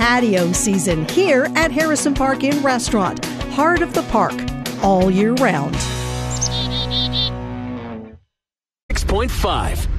patio season here at Harrison Park Inn Restaurant, heart of the park, all year round. 6.5.